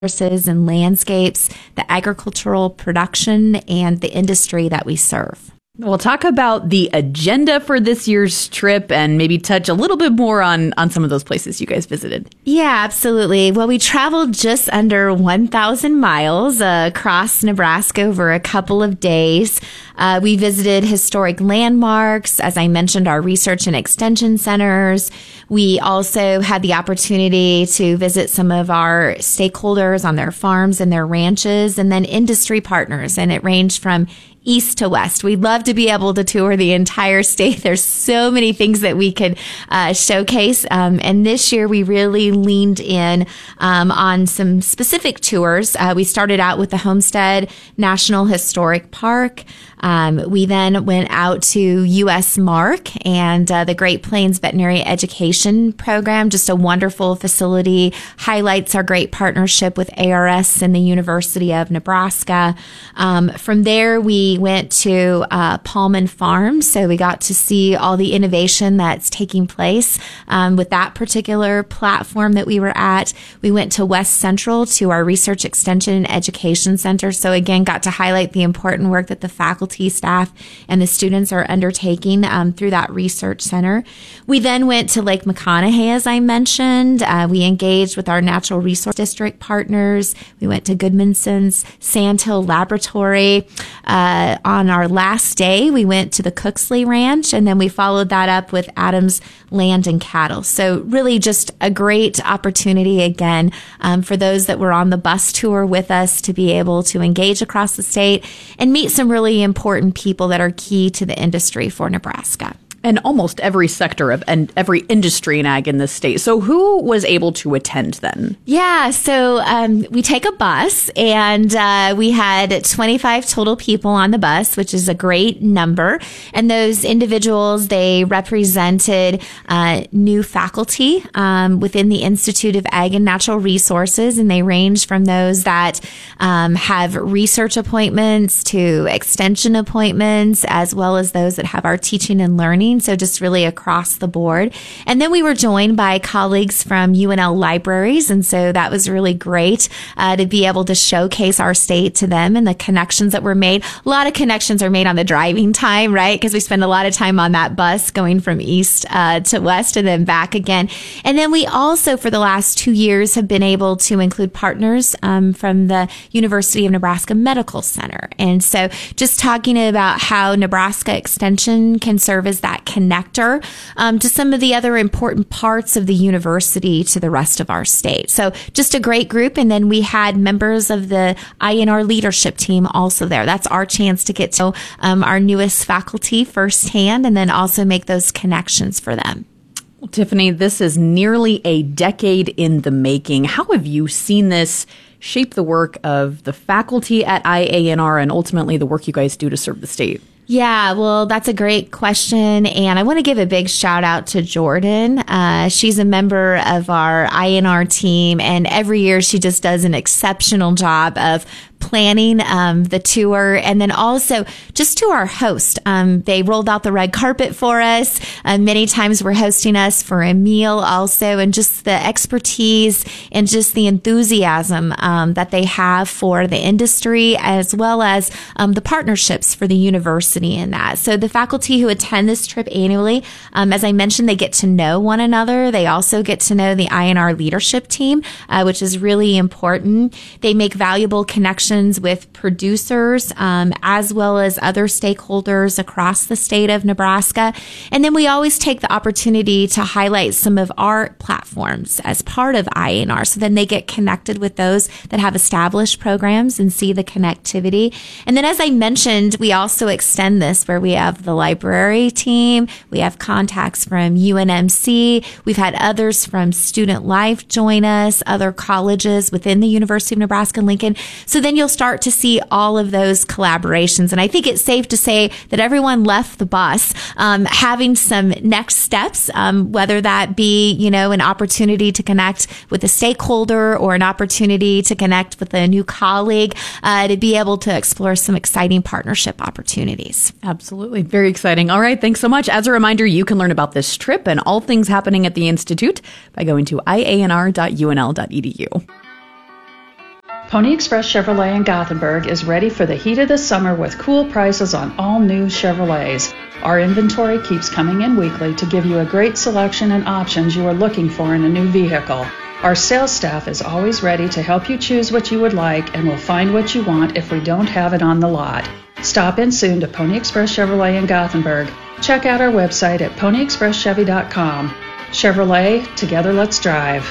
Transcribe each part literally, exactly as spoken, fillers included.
resources and landscapes, the agricultural production, and the industry that we serve. We'll talk about the agenda for this year's trip and maybe touch a little bit more on, on some of those places you guys visited. Yeah, absolutely. Well, we traveled just under one thousand miles uh, across Nebraska over a couple of days. Uh, we visited historic landmarks, as I mentioned, our research and extension centers. We also had the opportunity to visit some of our stakeholders on their farms and their ranches, and then industry partners, and it ranged from east to west. We'd love to be able to tour the entire state. There's so many things that we could uh, showcase. Um, and this year we really leaned in um, on some specific tours. Uh, we started out with the Homestead National Historic Park. Um, we then went out to U S MARC and uh, the Great Plains Veterinary Education Program, just a wonderful facility, highlights our great partnership with A R S and the University of Nebraska. Um, from there, we went to uh, Paulman Farm, so we got to see all the innovation that's taking place um, with that particular platform that we were at. We went to West Central to our Research Extension and Education Center, so again, got to highlight the important work that the faculty, staff, and the students are undertaking um, through that research center. We then went to Lake McConaughy, as I mentioned. Uh, we engaged with our Natural Resource District partners. We went to Goodmanson's Sandhill Laboratory. Uh, on our last day, we went to the Cooksley Ranch, and then we followed that up with Adams Land and Cattle. So really just a great opportunity, again, um, for those that were on the bus tour with us to be able to engage across the state and meet some really important people that are key to the industry for Nebraska. And almost every sector of and every industry in ag in this state. So who was able to attend then? Yeah, so um, we take a bus, and uh, we had twenty-five total people on the bus, which is a great number. And those individuals, they represented uh, new faculty um, within the Institute of Ag and Natural Resources, and they range from those that um, have research appointments to extension appointments, as well as those that have our teaching and learning. So just really across the board. And then we were joined by colleagues from U N L libraries. And so that was really great uh, to be able to showcase our state to them and the connections that were made. A lot of connections are made on the driving time, right? Because we spend a lot of time on that bus going from east uh, to west and then back again. And then we also, for the last two years, have been able to include partners um, from the University of Nebraska Medical Center. And so just talking about how Nebraska Extension can serve as that connector um, to some of the other important parts of the university to the rest of our state. So just a great group. And then we had members of the I N R leadership team also there. That's our chance to get to um, our newest faculty firsthand and then also make those connections for them. Well, Tiffany, this is nearly a decade in the making. How have you seen this shape the work of the faculty at I A N R and ultimately the work you guys do to serve the state? Yeah, well, that's a great question. And I want to give a big shout out to Jordan. Uh, she's a member of our I N R team, and every year she just does an exceptional job of planning um, the tour, and then also just to our host. Um, they rolled out the red carpet for us. Uh, many times we're hosting us for a meal also, and just the expertise and just the enthusiasm um, that they have for the industry, as well as um, the partnerships for the university in that. So the faculty who attend this trip annually, um, as I mentioned, they get to know one another. They also get to know the I N R leadership team, uh, which is really important. They make valuable connections with producers, um, as well as other stakeholders across the state of Nebraska. And then we always take the opportunity to highlight some of our platforms as part of I N R. So then they get connected with those that have established programs and see the connectivity. And then, as I mentioned, we also extend this where we have the library team. We have contacts from U N M C. We've had others from Student Life join us, other colleges within the University of Nebraska-Lincoln. So then you'll start to see all of those collaborations. And I think it's safe to say that everyone left the bus um, having some next steps, um, whether that be, you know, an opportunity to connect with a stakeholder or an opportunity to connect with a new colleague, uh, to be able to explore some exciting partnership opportunities. Absolutely. Very exciting. All right. Thanks so much. As a reminder, you can learn about this trip and all things happening at the Institute by going to I A N R dot U N L dot E D U. Pony Express Chevrolet in Gothenburg is ready for the heat of the summer with cool prices on all new Chevrolets. Our inventory keeps coming in weekly to give you a great selection and options you are looking for in a new vehicle. Our sales staff is always ready to help you choose what you would like and will find what you want if we don't have it on the lot. Stop in soon to Pony Express Chevrolet in Gothenburg. Check out our website at pony express chevy dot com. Chevrolet, together let's drive.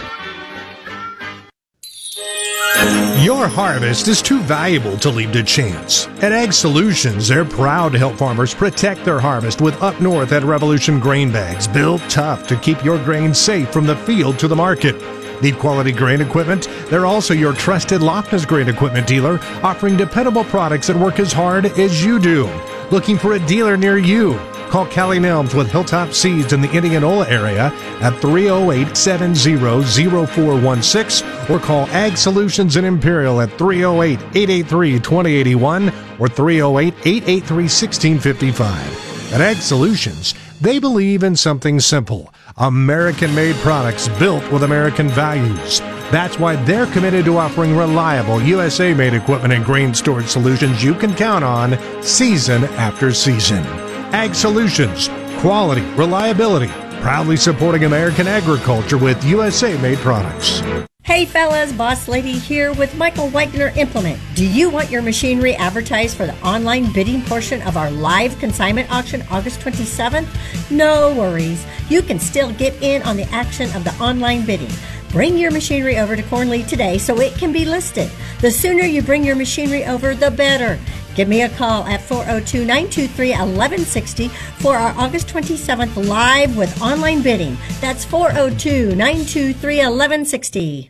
Your harvest is too valuable to leave to chance. At Ag Solutions, they're proud to help farmers protect their harvest with Up North at Revolution grain bags, built tough to keep your grain safe from the field to the market. Need quality grain equipment? They're also your trusted Loftus grain equipment dealer, offering dependable products that work as hard as you do. Looking for a dealer near you? Call Callie Nelms with Hilltop Seeds in the Indianola area at three oh eight, seven oh, oh four one six or call Ag Solutions in Imperial at three oh eight, eight eight three, two oh eight one or three oh eight, eight eight three, one six five five. At Ag Solutions, they believe in something simple: American-made products built with American values. That's why they're committed to offering reliable U S A-made equipment and grain storage solutions you can count on season after season. Ag Solutions, quality, reliability, proudly supporting American agriculture with U S A-made products. Hey fellas, Boss Lady here with Michael Wagner Implement. Do you want your machinery advertised for the online bidding portion of our live consignment auction August twenty-seventh? No worries. You can still get in on the action of the online bidding. Bring your machinery over to Cornley today so it can be listed. The sooner you bring your machinery over, the better. Give me a call at four oh two, nine two three, one one six oh for our August twenty-seventh live with online bidding. That's four oh two, nine two three, one one six oh.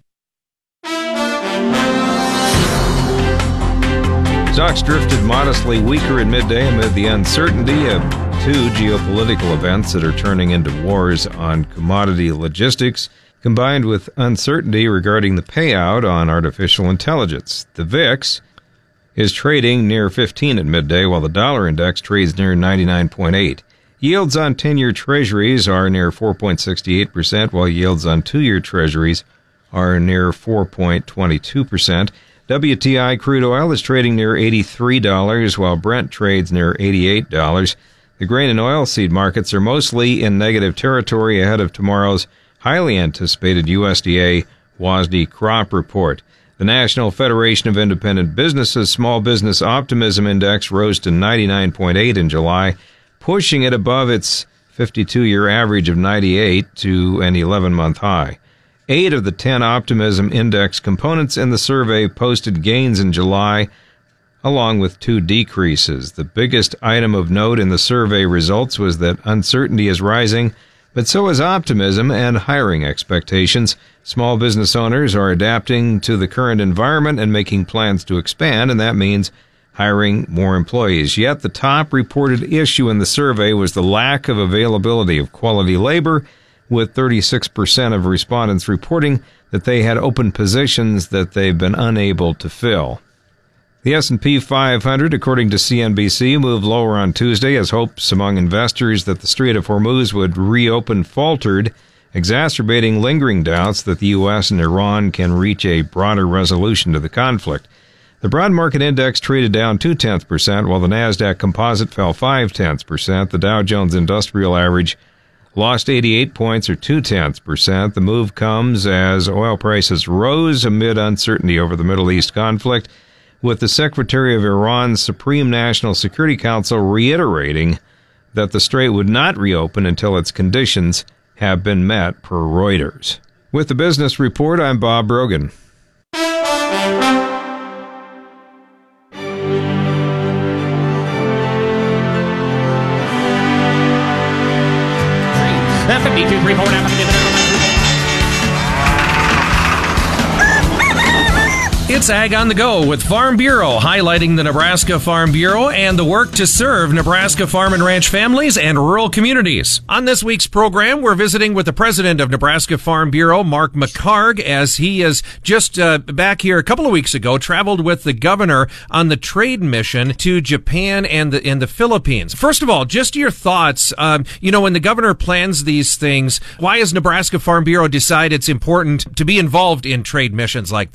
Stocks drifted modestly weaker at midday amid the uncertainty of two geopolitical events that are turning into wars on commodity logistics, combined with uncertainty regarding the payout on artificial intelligence. The V I X is trading near fifteen at midday, while the dollar index trades near ninety-nine point eight. Yields on ten-year treasuries are near four point six eight percent, while yields on two-year treasuries are near four point two two percent. W T I crude oil is trading near eighty-three dollars, while Brent trades near eighty-eight dollars. The grain and oilseed markets are mostly in negative territory ahead of tomorrow's highly anticipated U S D A W A S D crop report. The National Federation of Independent Businesses Small Business Optimism Index rose to ninety-nine point eight in July, pushing it above its fifty-two-year average of ninety-eight to an eleven-month high. Eight of the ten Optimism Index components in the survey posted gains in July, along with two decreases. The biggest item of note in the survey results was that uncertainty is rising, but so is optimism and hiring expectations. Small business owners are adapting to the current environment and making plans to expand, and that means hiring more employees. Yet the top reported issue in the survey was the lack of availability of quality labor, with thirty-six percent of respondents reporting that they had open positions that they've been unable to fill. The S and P five hundred, according to C N B C, moved lower on Tuesday as hopes among investors that the Strait of Hormuz would reopen faltered, exacerbating lingering doubts that the U S and Iran can reach a broader resolution to the conflict. The broad market index traded down two-tenths percent, while the NASDAQ composite fell five-tenths percent. The Dow Jones Industrial Average lost eighty-eight points, or two-tenths percent. The move comes as oil prices rose amid uncertainty over the Middle East conflict, with the Secretary of Iran's Supreme National Security Council reiterating that the strait would not reopen until its conditions have been met, per Reuters. With the Business Report, I'm Bob Brogan. fifty-two, three, four, nine, It's Ag on the Go with Farm Bureau, highlighting the Nebraska Farm Bureau and the work to serve Nebraska farm and ranch families and rural communities. On this week's program, we're visiting with the president of Nebraska Farm Bureau, Mark McHargue, as he is just uh, back here a couple of weeks ago, traveled with the governor on the trade mission to Japan and the, and the Philippines. First of all, just your thoughts. Um, you know, when the governor plans these things, why has Nebraska Farm Bureau decided it's important to be involved in trade missions like that?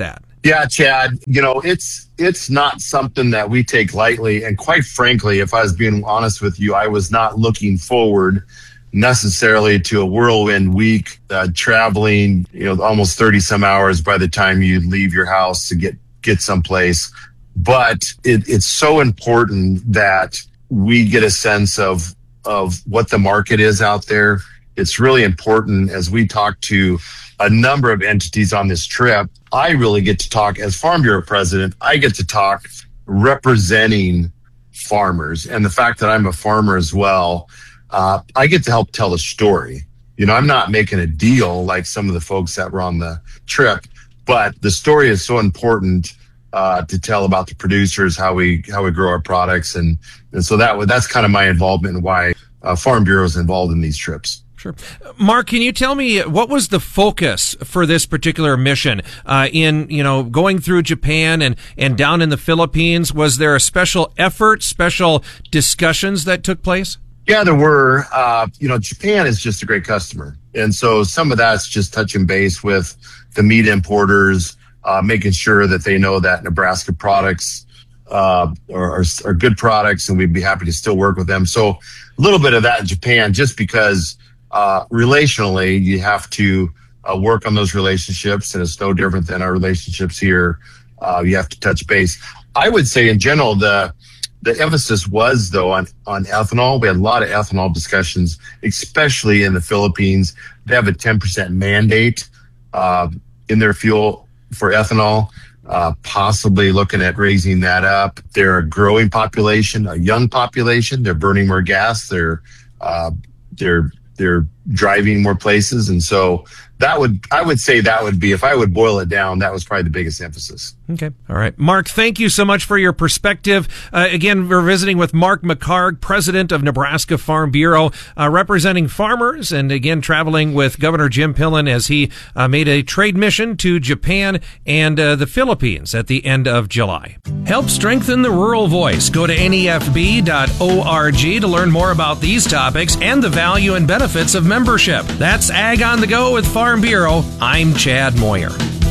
Yeah, Chad, you know, it's it's not something that we take lightly. And quite frankly, if I was being honest with you, I was not looking forward necessarily to a whirlwind week, uh, traveling, you know, almost thirty some hours by the time you leave your house to get, get someplace. But it, it's so important that we get a sense of, of what the market is out there. It's really important as we talk to a number of entities on this trip. I really get to talk as Farm Bureau president. I get to talk representing farmers, and the fact that I'm a farmer as well, uh, I get to help tell a story. You know, I'm not making a deal like some of the folks that were on the trip, but the story is so important uh, to tell about the producers, how we how we grow our products, and and so that that's kind of my involvement and why uh, Farm Bureau is involved in these trips. Sure. Mark, can you tell me what was the focus for this particular mission uh, in, you know, going through Japan and, and down in the Philippines? Was there a special effort, special discussions that took place? Yeah, there were. Uh, you know, Japan is just a great customer. And so some of that's just touching base with the meat importers, uh, making sure that they know that Nebraska products uh, are, are, are good products, and we'd be happy to still work with them. So a little bit of that in Japan, just because Uh, relationally, you have to uh, work on those relationships, and it's no different than our relationships here. Uh, you have to touch base. I would say in general, the the emphasis was, though, on, on ethanol. We had a lot of ethanol discussions, especially in the Philippines. They have a ten percent mandate uh, in their fuel for ethanol, uh, possibly looking at raising that up. They're a growing population, a young population. They're burning more gas. They're uh, they're They're driving more places. And so that would, I would say that would be, if I would boil it down, that was probably the biggest emphasis. Okay. All right. Mark, thank you so much for your perspective. Uh, again, we're visiting with Mark McHargue, president of Nebraska Farm Bureau, uh, representing farmers, and again, traveling with Governor Jim Pillen as he uh, made a trade mission to Japan and uh, the Philippines at the end of July. Help strengthen the rural voice. Go to N E F B dot org to learn more about these topics and the value and benefits of membership. That's Ag on the Go with Farm Bureau. I'm Chad Moyer.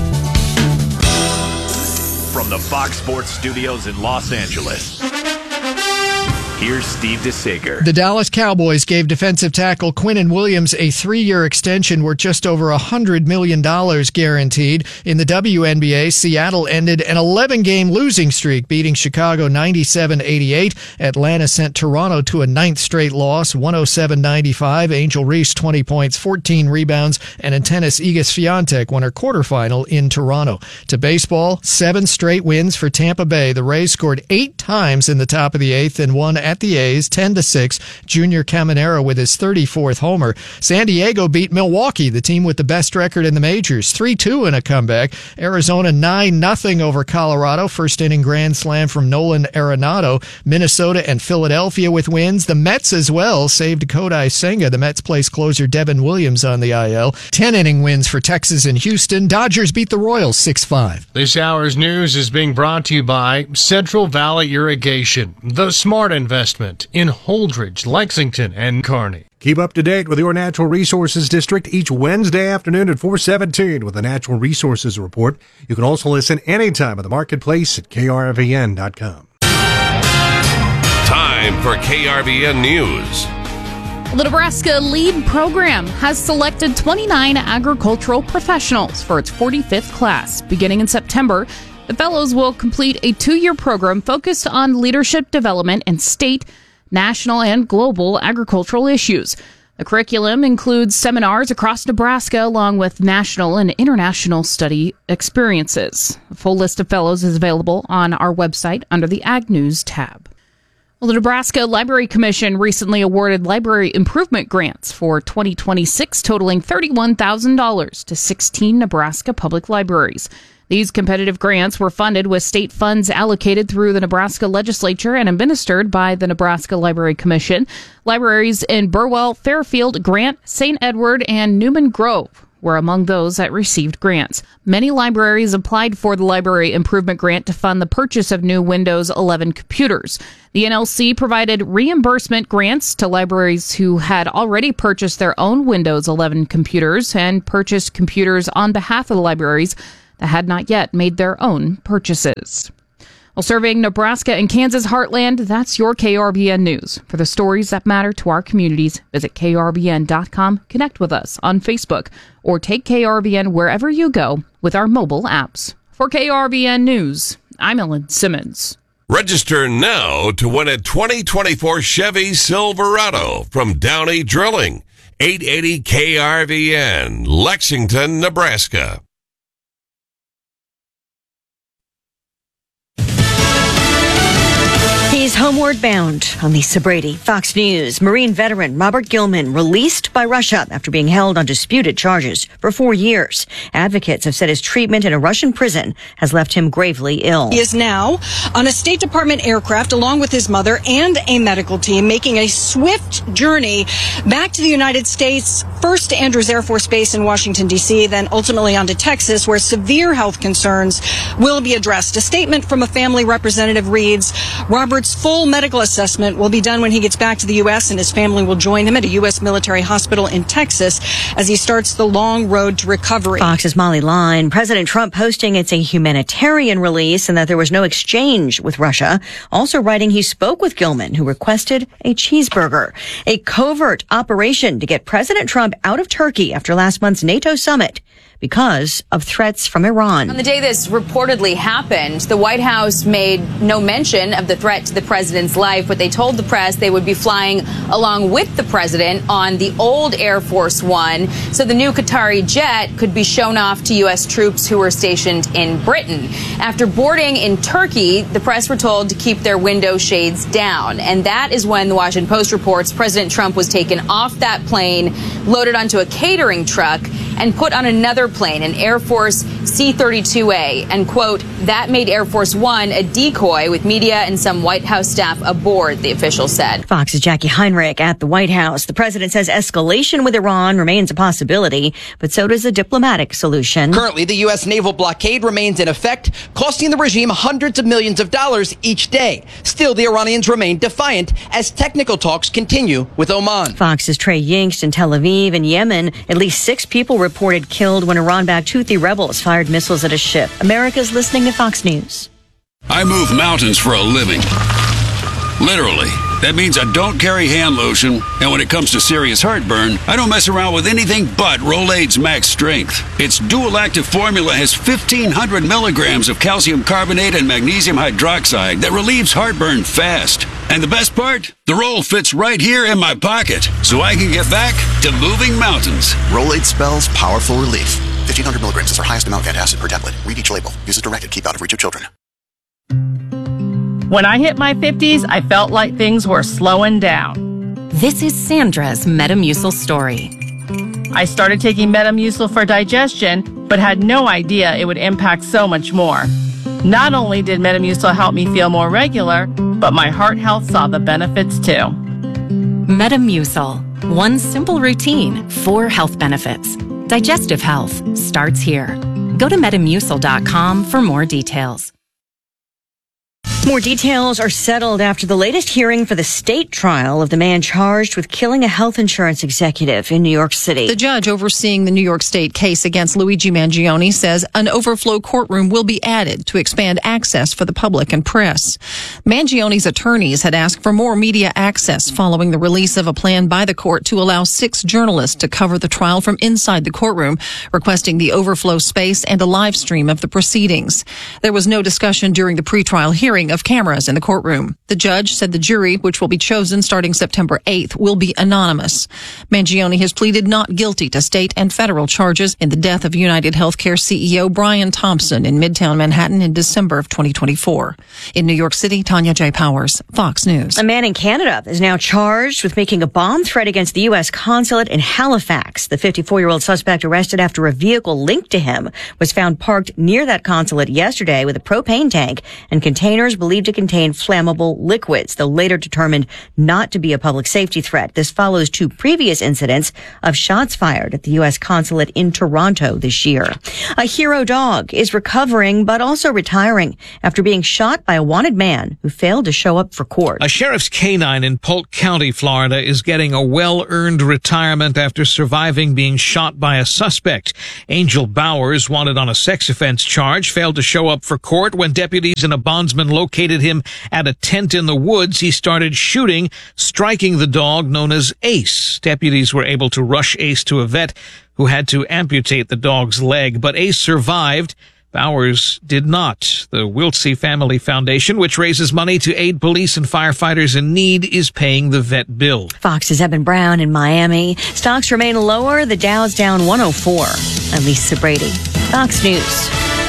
From the Fox Sports Studios in Los Angeles, here's Steve DeSager. The Dallas Cowboys gave defensive tackle Quinnen Williams a three-year extension worth just over one hundred million dollars guaranteed. In the W N B A, Seattle ended an eleven-game losing streak, beating Chicago ninety-seven eighty-eight. Atlanta sent Toronto to a ninth straight loss, one oh seven ninety-five. Angel Reese, twenty points, fourteen rebounds, and in tennis, Iga Swiatek won her quarterfinal in Toronto. To baseball, seven straight wins for Tampa Bay. The Rays scored eight times in the top of the eighth and won at the A's ten to six. Junior Caminero with his thirty-fourth homer. San Diego beat Milwaukee, the team with the best record in the majors, three two in a comeback. Arizona nine nothing over Colorado. First inning grand slam from Nolan Arenado. Minnesota and Philadelphia with wins. The Mets as well saved Kodai Senga. The Mets placed closer Devin Williams on the I L. ten inning wins for Texas and Houston. Dodgers beat the Royals six five. This hour's news is being brought to you by Central Valley Irrigation, the smart investment in Holdridge, Lexington, and Kearney. Keep up to date with your Natural Resources District each Wednesday afternoon at four seventeen with the Natural Resources Report. You can also listen anytime at the marketplace at K R V N dot com. Time for K R V N News. The Nebraska LEAD program has selected twenty-nine agricultural professionals for its forty-fifth class. Beginning in September, the fellows will complete a two-year program focused on leadership development in state, national, and global agricultural issues. The curriculum includes seminars across Nebraska along with national and international study experiences. A full list of fellows is available on our website under the Ag News tab. Well, the Nebraska Library Commission recently awarded library improvement grants for twenty twenty-six totaling thirty-one thousand dollars to sixteen Nebraska public libraries. These competitive grants were funded with state funds allocated through the Nebraska legislature and administered by the Nebraska Library Commission. Libraries in Burwell, Fairfield, Grant, Saint Edward, and Newman Grove were among those that received grants. Many libraries applied for the Library Improvement Grant to fund the purchase of new Windows eleven computers. The N L C provided reimbursement grants to libraries who had already purchased their own Windows eleven computers and purchased computers on behalf of the libraries. that had not yet made their own purchases. Well, surveying Nebraska and Kansas heartland, that's your K R B N News. For the stories that matter to our communities, visit K R B N dot com, connect with us on Facebook, or take K R B N wherever you go with our mobile apps. For K R B N News, I'm Ellen Simmons. Register now to win a twenty twenty-four Chevy Silverado from Downey Drilling. eight eighty K R V N, Lexington, Nebraska. He's homeward bound on Lisa Brady. Fox News. Marine veteran Robert Gilman released by Russia after being held on disputed charges for four years. Advocates have said his treatment in a Russian prison has left him gravely ill. He is now on a State Department aircraft along with his mother and a medical team making a swift journey back to the United States, first to Andrews Air Force Base in Washington, D C, then ultimately on to Texas, where severe health concerns will be addressed. A statement from a family representative reads, Robert's full medical assessment will be done when he gets back to the U S, and his family will join him at a U S military hospital in Texas as he starts the long road to recovery. Fox's Molly Line. President Trump posting it's a humanitarian release and that there was no exchange with Russia. Also writing he spoke with Gilman, who requested a cheeseburger. A covert operation to get President Trump out of Turkey after last month's NATO summit because of threats from Iran. On the day this reportedly happened, the White House made no mention of the threat to the president's life, but they told the press they would be flying along with the president on the old Air Force One, so the new Qatari jet could be shown off to U S troops who were stationed in Britain. After boarding in Turkey, the press were told to keep their window shades down, and that is when the Washington Post reports President Trump was taken off that plane, loaded onto a catering truck, and put on another plane, an Air Force C thirty-two A, and, quote, that made Air Force One a decoy with media and some White House staff aboard, the official said. Fox's Jackie Heinrich at the White House. The president says escalation with Iran remains a possibility, but so does a diplomatic solution. Currently, the U S naval blockade remains in effect, costing the regime hundreds of millions of dollars each day. Still, the Iranians remain defiant as technical talks continue with Oman. Fox's Trey Yingst in Tel Aviv. In Yemen, at least six people reported killed when Iran-backed Houthi rebels fired missiles at a ship. America's listening to Fox News. I move mountains for a living. Literally. That means I don't carry hand lotion, and when it comes to serious heartburn, I don't mess around with anything but Rolaids Max Strength. Its dual-active formula has fifteen hundred milligrams of calcium carbonate and magnesium hydroxide that relieves heartburn fast. And the best part? The roll fits right here in my pocket, so I can get back to moving mountains. Rolaids spells powerful relief. fifteen hundred milligrams is our highest amount of antacid per tablet. Read each label. Use as directed. Keep out of reach of children. When I hit my fifties, I felt like things were slowing down. This is Sandra's Metamucil story. I started taking Metamucil for digestion, but had no idea it would impact so much more. Not only did Metamucil help me feel more regular, but my heart health saw the benefits too. Metamucil. One simple routine, four health benefits. Digestive health starts here. Go to metamucil dot com for more details. More details are settled after the latest hearing for the state trial of the man charged with killing a health insurance executive in New York City. The judge overseeing the New York State case against Luigi Mangione says an overflow courtroom will be added to expand access for the public and press. Mangione's attorneys had asked for more media access following the release of a plan by the court to allow six journalists to cover the trial from inside the courtroom, requesting the overflow space and a live stream of the proceedings. There was no discussion during the pretrial hearing of cameras in the courtroom. The judge said the jury, which will be chosen starting September eighth, will be anonymous. Mangione has pleaded not guilty to state and federal charges in the death of United Healthcare C E O Brian Thompson in Midtown Manhattan in December of twenty twenty-four. In New York City, Tanya J. Powers, Fox News. A man in Canada is now charged with making a bomb threat against the U S consulate in Halifax. The fifty-four-year-old suspect arrested after a vehicle linked to him was found parked near that consulate yesterday with a propane tank and containers believed to contain flammable liquids, though later determined not to be a public safety threat. This follows two previous incidents of shots fired at the U S consulate in Toronto this year. A hero dog is recovering but also retiring after being shot by a wanted man who failed to show up for court. A sheriff's canine in Polk County, Florida, is getting a well-earned retirement after surviving being shot by a suspect. Angel Bowers, wanted on a sex offense charge, failed to show up for court. When deputies and a bondsman located him at a tent in the woods, he started shooting, striking the dog known as Ace. Deputies were able to rush Ace to a vet who had to amputate the dog's leg, but Ace survived. Bowers did not. The Wiltsey Family Foundation, which raises money to aid police and firefighters in need, is paying the vet bill. Fox's Evan Brown in Miami. Stocks remain lower. The Dow's down one oh four. I'm Lisa Brady, Fox News.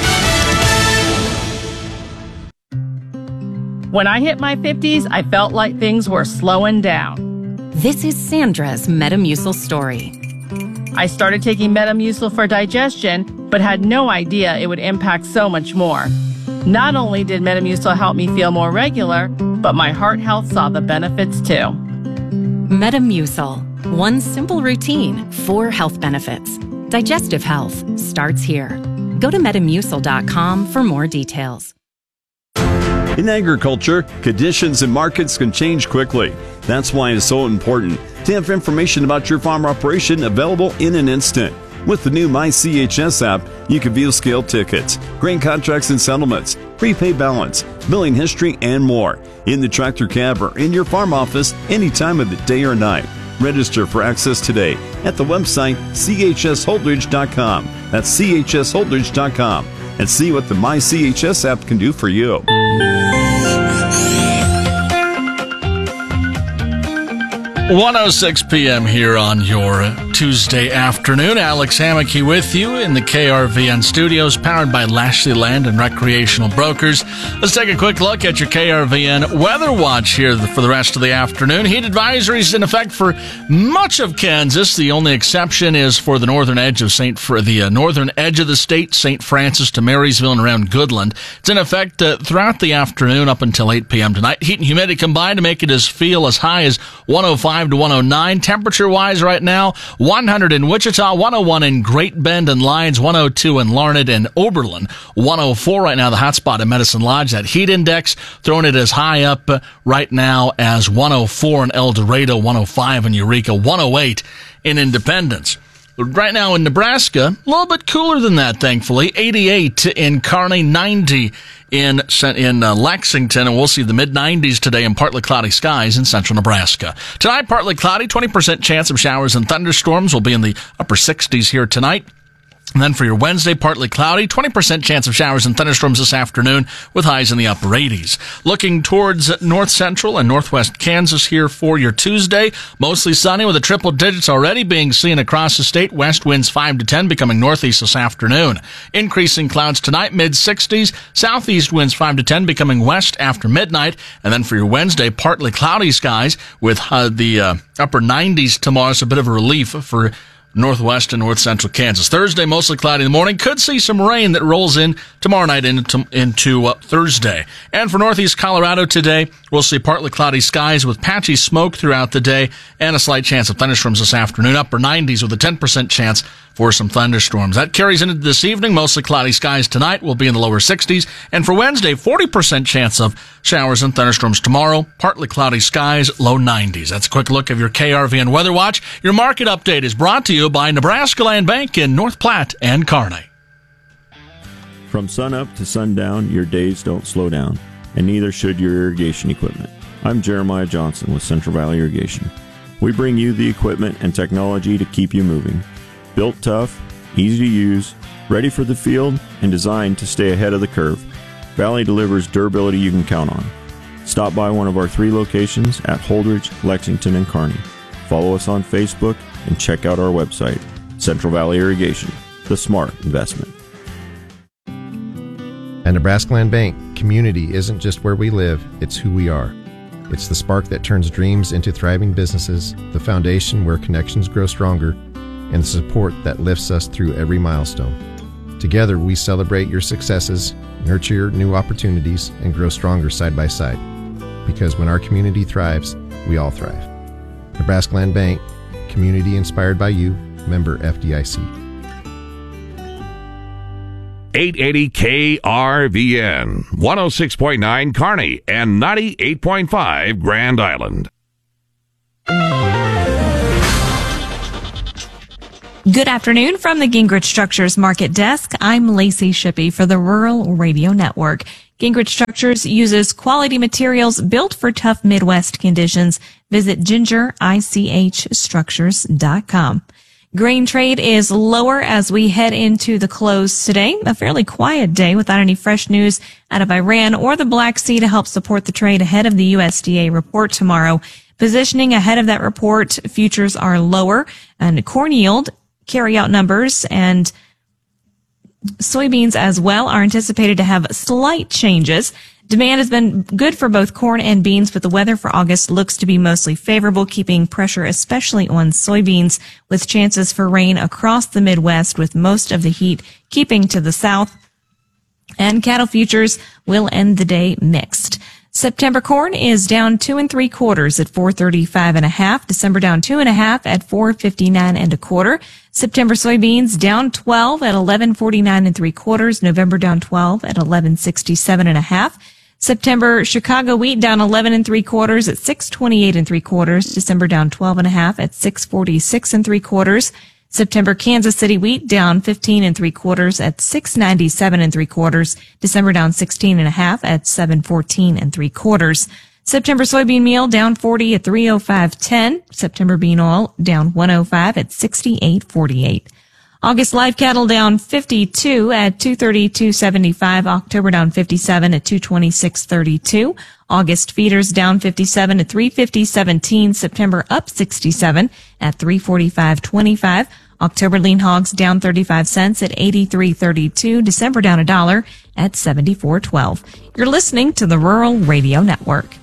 When I hit my fifties, I felt like things were slowing down. This is Sandra's Metamucil story. I started taking Metamucil for digestion, but had no idea it would impact so much more. Not only did Metamucil help me feel more regular, but my heart health saw the benefits too. Metamucil. One simple routine, four health benefits. Digestive health starts here. Go to metamucil dot com for more details. In agriculture, conditions and markets can change quickly. That's why it's so important to have information about your farm operation available in an instant. With the new My C H S app, you can view scale tickets, grain contracts and settlements, prepaid balance, billing history, and more in the tractor cab or in your farm office any time of the day or night. Register for access today at the website c h s holdridge dot com. That's c h s holdridge dot com. And see what the My C H S app can do for you. one oh six p.m. here on your Tuesday afternoon. Alex Hammocky with you in the K R V N studios, powered by Lashley Land and Recreational Brokers. Let's take a quick look at your K R V N weather watch here for the rest of the afternoon. Heat advisories in effect for much of Kansas. The only exception is for the northern edge of Saint for the uh, northern edge of the state, Saint Francis to Marysville and around Goodland. It's in effect uh, throughout the afternoon up until eight p.m. tonight. Heat and humidity combined to make it as feel as high as one oh five to one oh nine. Temperature-wise right now, one hundred in Wichita, one oh one in Great Bend and Lyons, one oh two in Larned and Oberlin, one oh four right now, the hot spot in Medicine Lodge. That heat index throwing it as high up right now as one oh four in El Dorado, one oh five in Eureka, one oh eight in Independence. Right now in Nebraska, a little bit cooler than that, thankfully. eighty-eight in Kearney, ninety in in uh, Lexington, and we'll see the mid nineties today in partly cloudy skies in central Nebraska. Tonight, partly cloudy, twenty percent chance of showers and thunderstorms. Will be in the upper sixties here tonight. And then for your Wednesday, partly cloudy, twenty percent chance of showers and thunderstorms this afternoon with highs in the upper eighties. Looking towards north central and northwest Kansas here for your Tuesday, mostly sunny with the triple digits already being seen across the state. West winds five to ten becoming northeast this afternoon. Increasing clouds tonight, mid sixties. Southeast winds five to ten becoming west after midnight. And then for your Wednesday, partly cloudy skies with uh, the uh, upper nineties tomorrow. So a bit of a relief for northwest and north central Kansas. Thursday, mostly cloudy in the morning. Could see some rain that rolls in tomorrow night into, into uh, Thursday. And for northeast Colorado today, we'll see partly cloudy skies with patchy smoke throughout the day and a slight chance of thunderstorms this afternoon. Upper nineties with a ten percent chance for some thunderstorms. That carries into this evening. Mostly cloudy skies tonight. Will be in the lower sixties. And for Wednesday, forty percent chance of showers and thunderstorms tomorrow. Partly cloudy skies, low nineties. That's a quick look of your K R V N Weather Watch. Your market update is brought to you by Nebraska Land Bank in North Platte and Kearney. From sunup to sundown, your days don't slow down, and neither should your irrigation equipment. I'm Jeremiah Johnson with Central Valley Irrigation. We bring you the equipment and technology to keep you moving. Built tough, easy to use, ready for the field, and designed to stay ahead of the curve, Valley delivers durability you can count on. Stop by one of our three locations at Holdridge, Lexington, and Kearney. Follow us on Facebook and check out our website, Central Valley Irrigation, the smart investment. At Nebraska Land Bank, community isn't just where we live, it's who we are. It's the spark that turns dreams into thriving businesses, the foundation where connections grow stronger, and the support that lifts us through every milestone. Together, we celebrate your successes, nurture new opportunities, and grow stronger side by side. Because when our community thrives, we all thrive. Nebraska Land Bank, community inspired by you, member F D I C. eight eighty K R V N, one oh six point nine Kearney, and ninety-eight point five Grand Island. Good afternoon from the Gingrich Structures Market Desk. I'm Lacey Shippey for the Rural Radio Network. Gingrich Structures uses quality materials built for tough Midwest conditions. Visit ginger ich structures dot com. Grain trade is lower as we head into the close today. A fairly quiet day without any fresh news out of Iran or the Black Sea to help support the trade ahead of the U S D A report tomorrow. Positioning ahead of that report, futures are lower, and corn yield, carryout numbers, and soybeans as well are anticipated to have slight changes. Demand has been good for both corn and beans, but the weather for August looks to be mostly favorable, keeping pressure especially on soybeans, with chances for rain across the Midwest, with most of the heat keeping to the south. And cattle futures will end the day mixed. September corn is down two and three quarters at four thirty-five and a half. December down two and a half at four fifty-nine and a quarter. September soybeans down twelve at eleven forty-nine and three quarters. November down twelve at eleven sixty-seven and a half. September Chicago wheat down eleven and three quarters at six twenty-eight and three quarters. December down twelve and a half at six forty-six and three quarters. September Kansas City wheat down fifteen and three quarters at six ninety-seven and three quarters. December down sixteen and a half at seven fourteen and three quarters. September soybean meal down forty at three oh five ten. September bean oil down one oh five at sixty-eight forty-eight. August live cattle down fifty-two at two thirty-two seventy-five. October down fifty-seven at two twenty-six thirty-two. August feeders down fifty-seven at three fifty seventeen. September up sixty-seven at three forty-five twenty-five. October lean hogs down thirty-five cents at eighty-three thirty-two. December down a dollar at seventy-four twelve. You're listening to the Rural Radio Network.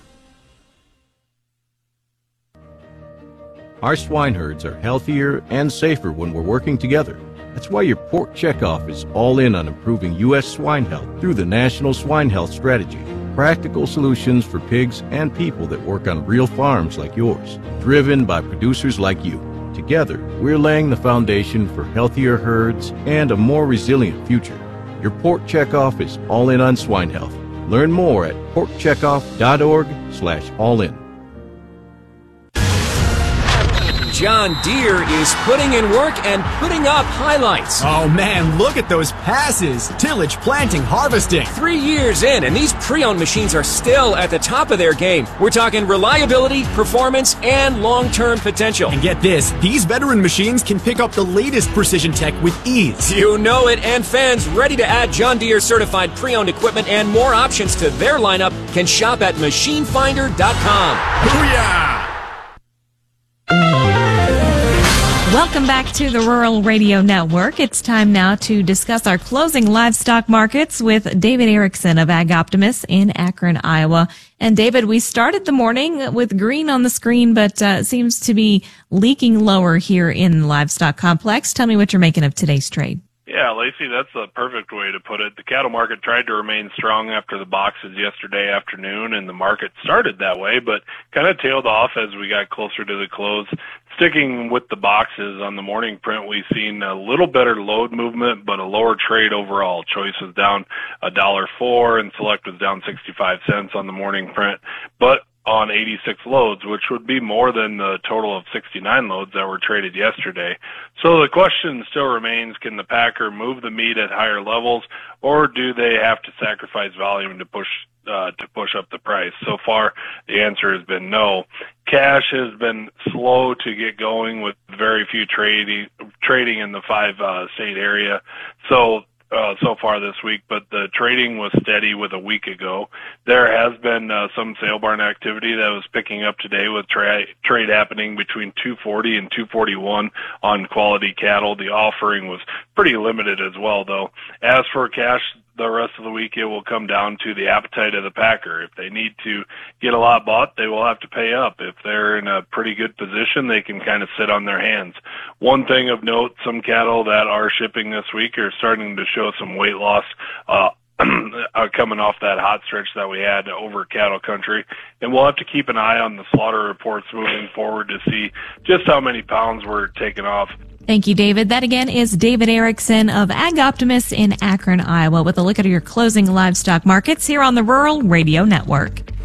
Our swine herds are healthier and safer when we're working together. That's why your pork checkoff is all in on improving U S swine health through the National Swine Health Strategy. Practical solutions for pigs and people that work on real farms like yours, driven by producers like you. Together, we're laying the foundation for healthier herds and a more resilient future. Your pork checkoff is all in on swine health. Learn more at pork checkoff dot org slash all in. John Deere is putting in work and putting up highlights. Oh man, look at those passes. Tillage, planting, harvesting. Three years in, and these pre-owned machines are still at the top of their game. We're talking reliability, performance, and long-term potential. And get this, these veteran machines can pick up the latest precision tech with ease. You know it, and fans ready to add John Deere certified pre-owned equipment and more options to their lineup can shop at machine finder dot com. Booyah! Welcome back to the Rural Radio Network. It's time now to discuss our closing livestock markets with David Erickson of Ag Optimist in Akron, Iowa. And David, we started the morning with green on the screen, but uh, seems to be leaking lower here in the livestock complex. Tell me what you're making of today's trade. Yeah, Lacey, that's the perfect way to put it. The cattle market tried to remain strong after the boxes yesterday afternoon, and the market started that way, but kind of tailed off as we got closer to the close. Sticking with the boxes on the morning print, we've seen a little better load movement, but a lower trade overall. Choice was down a dollar four, and Select was down sixty-five cents on the morning print, but on eighty-six loads, which would be more than the total of sixty-nine loads that were traded yesterday. So the question still remains, can the packer move the meat at higher levels, or do they have to sacrifice volume to push uh, to push up the price? So far, the answer has been no. Cash has been slow to get going with very few trading trading in the five uh, state area. So Uh, so far this week, but the trading was steady with a week ago. There has been uh, some sale barn activity that was picking up today with tra- trade happening between two forty and two forty-one on quality cattle. The offering was pretty limited as well, though. As for cash, the rest of the week, it will come down to the appetite of the packer. If they need to get a lot bought, they will have to pay up. If they're in a pretty good position, they can kind of sit on their hands. One thing of note, some cattle that are shipping this week are starting to show some weight loss uh, uh, coming off that hot stretch that we had over cattle country. And we'll have to keep an eye on the slaughter reports moving forward to see just how many pounds were taken off. Thank you, David. That again is David Erickson of Ag Optimist in Akron, Iowa, with a look at your closing livestock markets here on the Rural Radio Network.